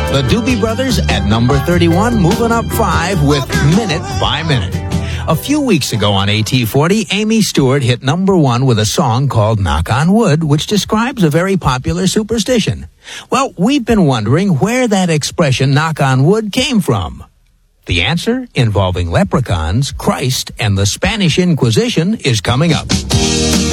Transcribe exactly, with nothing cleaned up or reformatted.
The Doobie Brothers at number thirty-one, moving up five with Minute by Minute. A few weeks ago on A T forty, Amy Stewart hit number one with a song called Knock on Wood, which describes a very popular superstition. Well, we've been wondering where that expression, knock on wood, came from. The answer, involving leprechauns, Christ, and the Spanish Inquisition, is coming up.